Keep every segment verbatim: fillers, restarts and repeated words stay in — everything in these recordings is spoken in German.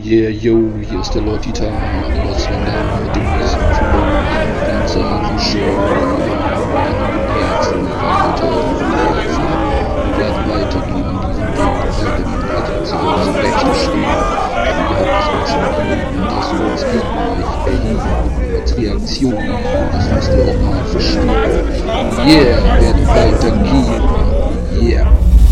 Yeah, yo, hier ist der Lord Titan, das war der mit dem nächsten Flow, ganze Show, Herzen, Leute, Herzen, wir werden weitergehen in diesem Weg, weil wir die weiter zu unseren Rechten stehen, denn ihr habt es uns gegeben und das Wort gegen euch erheben, als Reaktion, das müsst ihr auch mal verstehen, yeah, werden weitergehen, yeah.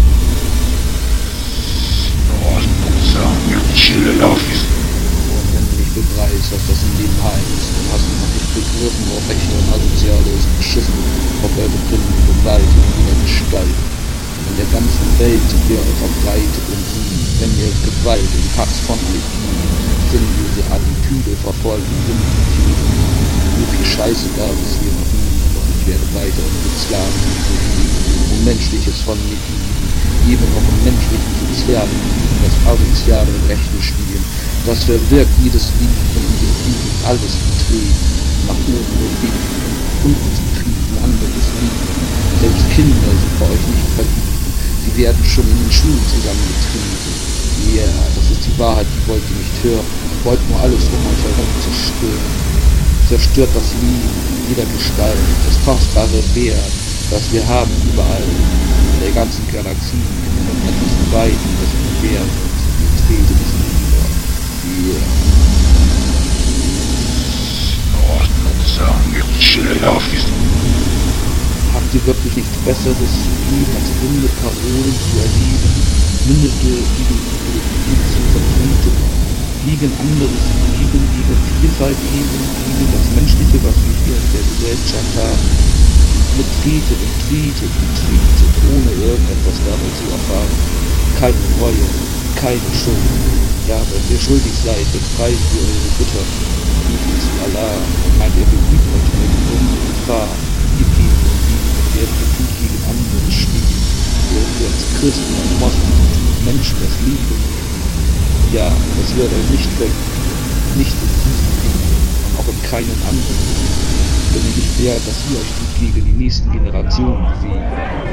Chillen auf ist. Und wenn du nicht begreifst, was das im Leben heißt, dann hast du noch nicht begriffen, ob rechte und asoziale ist beschissen, ob er befinden Gewalt in jeder Gestalt. In der ganzen Welt wäre verbreitet und nie, wenn ihr Gewalt und Hass von euch gibt, sinnlose Attitüde verfolgen, Sympathie. So viel Scheiße gab es hier noch nie, doch ich werde weiter mit Sklaven und Menschliches von mir geben. Eben auch im menschlichen Sozialen, das asoziale und rechte Spielen, das verwirkt jedes Lied und jedes Lied, alles betreten, nach oben und weg, unten zufrieden, anderes Lied. Selbst Kinder sind bei euch nicht verliebt, sie werden schon in den Schulen zusammengetrieben. Ja, yeah, das ist die Wahrheit, die wollt ihr nicht hören, wollt nur alles um euch herum zerstören. Zerstört das Leben in jeder Gestalt, das kostbare Wert, das wir haben überall, in der ganzen Galaxie, und etwas beiden, das wir wert und trete es nieder. Yeah. Ordnung sagen, jetzt chillen auf ist. Habt ihr wirklich nichts Besseres zu tun, als runde Parolen zu erheben, mündete Ideologien zu vertreten, gegen anderes Leben, gegen Vielfalt eben, gegen das Menschliche, was wir hier in der Gesellschaft haben? Betretet und tretet und tretet, ohne irgendetwas dabei zu erfahren. Keine Reue, keine Schuld. Ja, wenn ihr schuldig seid, befreit ihr eure Götter. Bietet zu Allah und meint, ihr begibt euch mit unsere Gefahr. Ihr geht und liebt, werdet ihr gut gegen andere stehen. Werdet ihr als Christen und Moslems und Menschen das Liebe. Ja, das wird euch nicht weg, nicht in diesem Leben und auch in keinem anderen. Wenn ihr nicht wärt, dass ihr euch gut gegen die nächsten Generationen bewegt.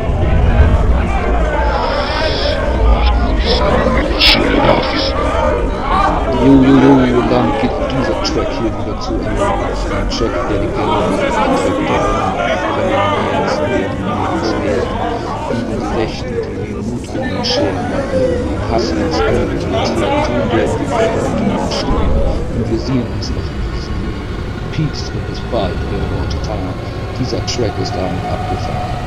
Jo, jo, jo, und damit geht dieser Track hier wieder zu Ende. Ein Track, der die Gänge macht, ein Track, der brennen Herzen, der die Mühe schwert, gegen die Rechten, die den Mut um den Scheren machen, den Hass ins Angebot, tun werden wir vor stehen, und wir sehen uns noch in diesem Peace und bis bald, der Lord Titan. Dieser Track ist damit abgefahren.